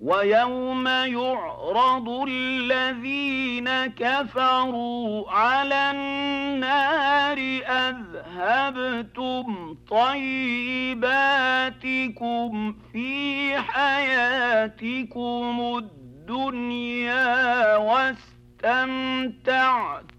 ويوم يعرض الذين كفروا على النار أذهبتم طيباتكم في حياتكم الدنيا واستمتعتم